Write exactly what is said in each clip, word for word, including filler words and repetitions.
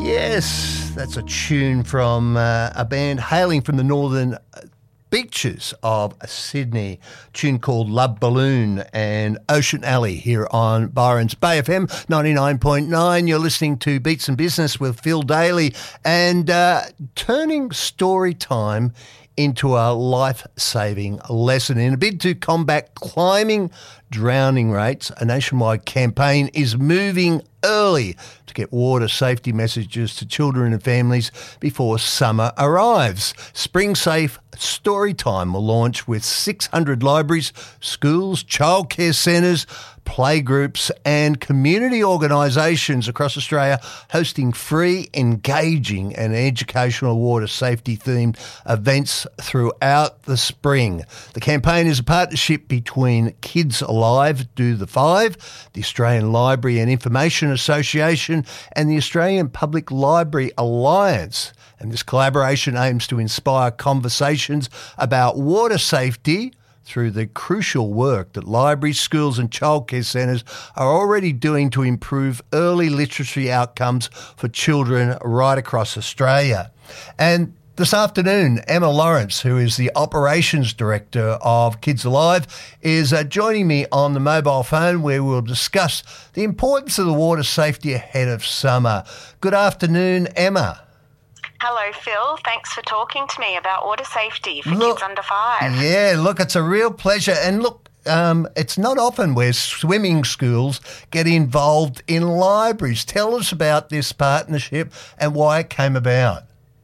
Yes, that's a tune from uh, a band hailing from the northern beaches of Sydney, a tune called Love Balloon and Ocean Alley here on Byron's Bay F M ninety-nine point nine. You're listening to Beats and Business with Phil Daly and uh, turning story time into a life-saving lesson. In a bid to combat climbing drowning rates, a nationwide campaign is moving early to get water safety messages to children and families before summer arrives. Spring Safe Storytime will launch with six hundred libraries, schools, childcare centres, playgroups and community organisations across Australia hosting free, engaging and educational water safety themed events throughout the spring. The campaign is a partnership between Kids Alive, Do the Five, the Australian Library and Information Association and the Australian Public Library Alliance. And this collaboration aims to inspire conversations about water safety through the crucial work that libraries, schools and childcare centres are already doing to improve early literacy outcomes for children right across Australia. And this afternoon, Emma Lawrence, who is the Operations Director of Kids Alive, is uh, joining me on the mobile phone where we'll discuss the importance of the water safety ahead of summer. Good afternoon, Emma. Hello, Phil. Thanks for talking to me about water safety for look, kids under five. Yeah, look, it's a real pleasure. And look, um, it's not often where swimming schools get involved in libraries. Tell us about this partnership and why it came about.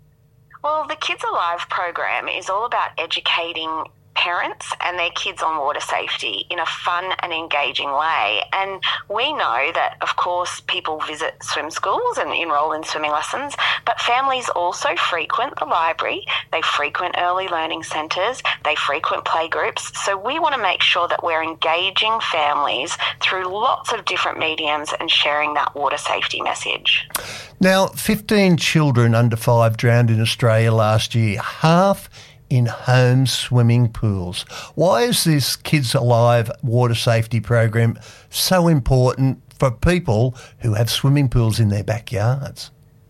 Well, the Kids Alive program is all about educating parents and their kids on water safety in a fun and engaging way. And we know that, of course, people visit swim schools and enrol in swimming lessons, but families also frequent the library, they frequent early learning centres, they frequent playgroups. So we want to make sure that we're engaging families through lots of different mediums and sharing that water safety message. Now, fifteen children under five drowned in Australia last year, half in home swimming pools. Why is this Kids Alive water safety program so important for people who have swimming pools in their backyards?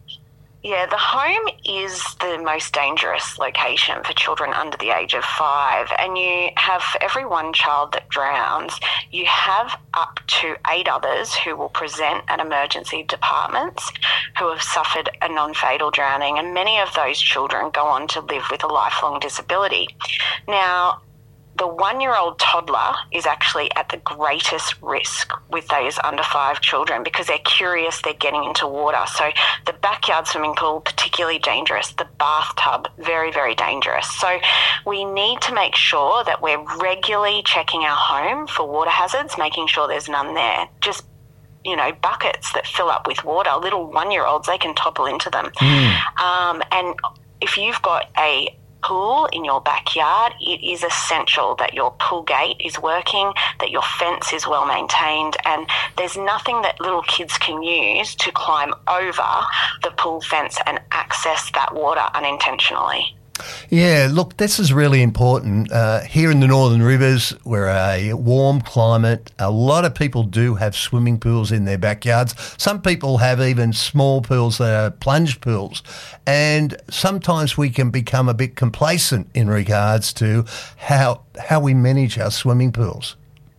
Yeah, the home is the most dangerous location for children under the age of five. And you have, for every one child that drowns, you have up to eight others who will present at emergency departments who have suffered a non-fatal drowning. And many of those children go on to live with a lifelong disability. Now, the one-year-old toddler is actually at the greatest risk with those under five children because they're curious, they're getting into water. So the backyard swimming pool, particularly dangerous. The bathtub, very, very dangerous. So we need to make sure that we're regularly checking our home for water hazards, making sure there's none there. Just you know, buckets that fill up with water. Little one-year-olds, they can topple into them. Mm. Um, and if you've got a pool in your backyard, it is essential that your pool gate is working, that your fence is well maintained, and there's nothing that little kids can use to climb over the pool fence and access that water unintentionally. Yeah, look, this is really important. Uh, here in the Northern Rivers, we're a warm climate. A lot of people do have swimming pools in their backyards. Some people have even small pools that are plunge pools. And sometimes we can become a bit complacent in regards to how how we manage our swimming pools.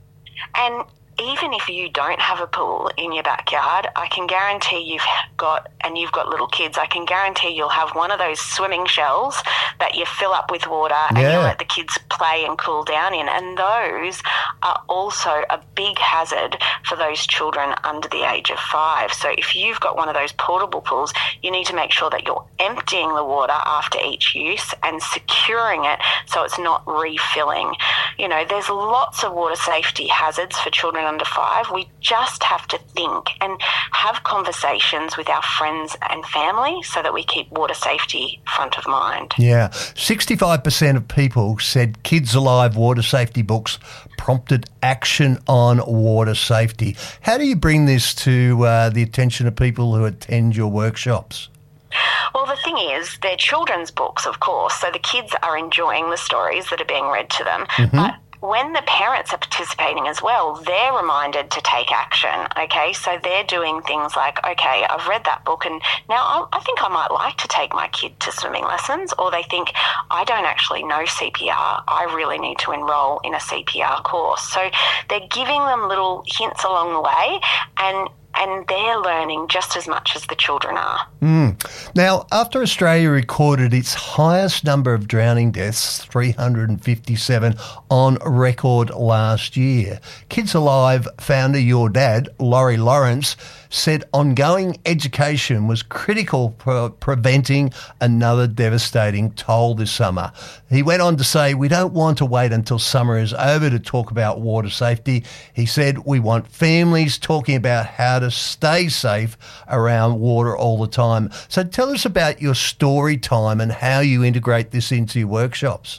And even if you don't have a pool in your backyard, I can guarantee you've got, and you've got little kids, I can guarantee you'll have one of those swimming shells that you fill up with water and yeah. you let the kids play and cool down in. And those are also a big hazard for those children under the age of five. So if you've got one of those portable pools, you need to make sure that you're emptying the water after each use and securing it so it's not refilling. You know, there's lots of water safety hazards for children under five. We just have to think and have conversations with our friends and family so that we keep water safety front of mind. Yeah. sixty-five percent of people said Kids Alive water safety books prompted action on water safety. How do you bring this to uh, the attention of people who attend your workshops? Well, the thing is, they're children's books, of course, so the kids are enjoying the stories that are being read to them. Mm-hmm. But when the parents are participating as well, they're reminded to take action, okay? So they're doing things like, okay, I've read that book and now I, I think I might like to take my kid to swimming lessons, or they think, I don't actually know C P R, I really need to enrol in a C P R course. So they're giving them little hints along the way, and and they're learning just as much as the children are. Mm. Now, after Australia recorded its highest number of drowning deaths, three hundred fifty-seven on record last year, Kids Alive founder, your dad, Laurie Lawrence, said ongoing education was critical for preventing another devastating toll this summer. He went on to say, we don't want to wait until summer is over to talk about water safety. He said, we want families talking about how to stay safe around water all the time. So tell us about your story time and how you integrate this into your workshops.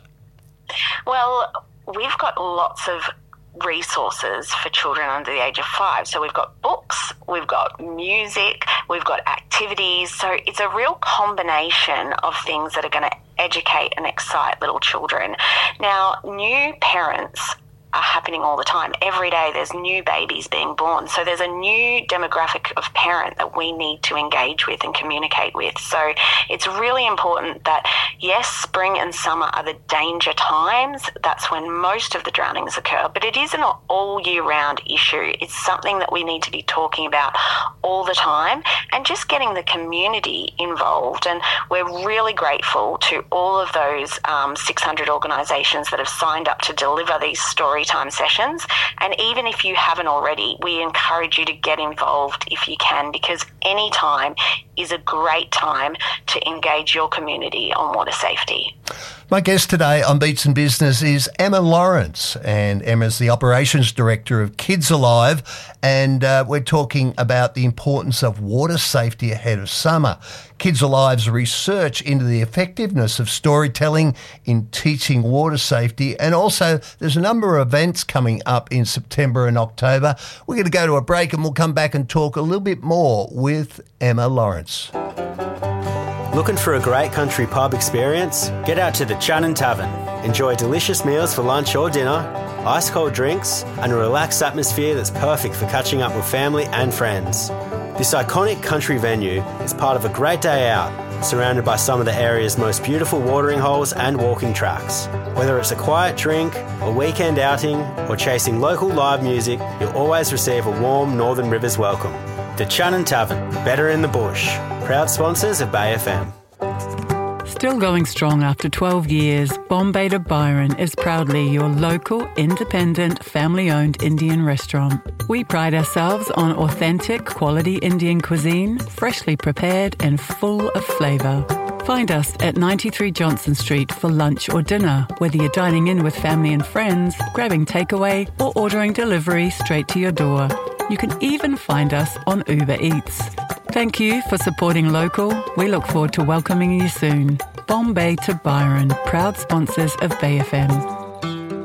Well, we've got lots of resources for children under the age of five. So we've got books, we've got music, we've got activities. So it's a real combination of things that are going to educate and excite little children. Now, new parents are happening all the time. Every day there's new babies being born. So there's a new demographic of parent that we need to engage with and communicate with. So it's really important that, yes, spring and summer are the danger times. That's when most of the drownings occur. But it is an all year round issue. It's something that we need to be talking about all the time and just getting the community involved. And we're really grateful to all of those um, six hundred organisations that have signed up to deliver these story time sessions. And even if you haven't already, we encourage you to get involved if you can, because any time is a great time to engage your community on water safety. My guest today on Beats and Business is Emma Lawrence, and Emma's the Operations Director of Kids Alive, and uh, we're talking about the importance of water safety ahead of summer. Kids Alive's research into the effectiveness of storytelling in teaching water safety, and also there's a number of events coming up in September and October. We're going to go to a break and we'll come back and talk a little bit more with Emma Lawrence. Looking for a great country pub experience? Get out to the Channon Tavern. Enjoy delicious meals for lunch or dinner, ice-cold drinks, and a relaxed atmosphere that's perfect for catching up with family and friends. This iconic country venue is part of a great day out, surrounded by some of the area's most beautiful watering holes and walking tracks. Whether it's a quiet drink, a weekend outing, or chasing local live music, you'll always receive a warm Northern Rivers welcome. The Channon Tavern, better in the bush. Proud sponsors of Bay F M. Still going strong after twelve years, Bombay to Byron is proudly your local, independent, family-owned Indian restaurant. We pride ourselves on authentic, quality Indian cuisine, freshly prepared and full of flavour. Find us at ninety-three Johnson Street for lunch or dinner, whether you're dining in with family and friends, grabbing takeaway, or ordering delivery straight to your door. You can even find us on Uber Eats. Thank you for supporting local. We look forward to welcoming you soon. Bombay to Byron, proud sponsors of Bay F M.